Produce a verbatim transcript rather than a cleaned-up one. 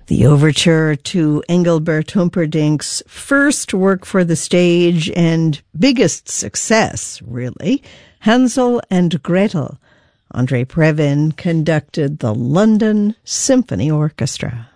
The overture to Engelbert Humperdinck's first work for the stage and biggest success, really, Hansel and Gretel. Andre Previn conducted the London Symphony Orchestra.